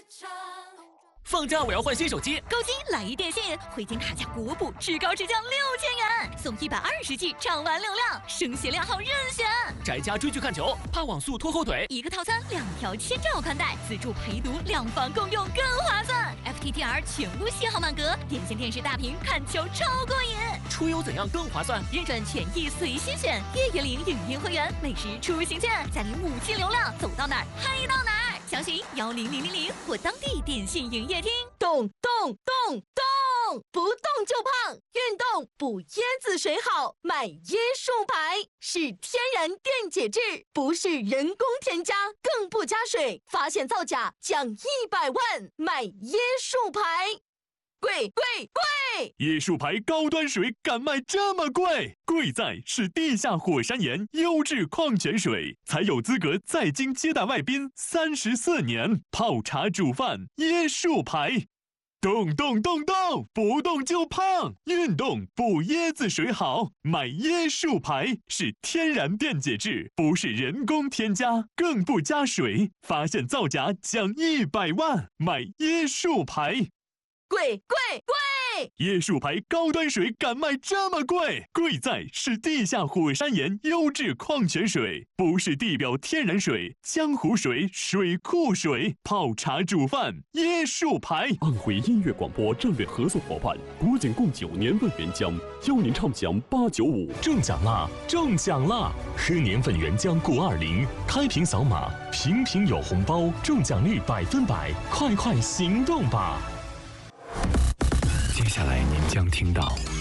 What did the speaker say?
放假我要换新手机， 高金来一电信，回金卡价国补，至高至降6000元，送120G 畅玩流量，声协量号任选。 宅家追剧看球，怕网速拖后腿， 一个套餐2条千兆宽带，自助陪读，2方共用更划算。FTTR 全部信号满格，电信电视大屏看球超过瘾。 出游怎样更划算？ 运转权益随心选，月月领影音会员，每时出行券，再领5G 流量，走到哪儿嗨到哪儿。详询10000或当地电信营业厅。 动，不动就胖，运动补椰子水好，买椰树牌是天然电解质，不是人工添加，更不加水，发现造假奖100万，买椰树牌。贵！ 椰树牌高端水敢卖这么贵？贵在是地下火山岩优质矿泉水，才有资格在京接待外宾34年，泡茶煮饭椰树牌。动，不动就胖，运动补椰子水好，买椰树牌是天然电解质，不是人工添加，更不加水，发现造假奖100万，买椰树牌。 贵！ 椰树牌高端水敢卖这么贵？贵在是地下火山岩优质矿泉水，不是地表天然水、江湖水、水库水，泡茶煮饭椰树牌。 安徽音乐广播战略合作伙伴国检共9年份原浆，邀您畅享895。 中奖啦！喝年份原浆过20，开瓶扫码，瓶瓶有红包，中奖率100%，快行动吧！接下来您将听到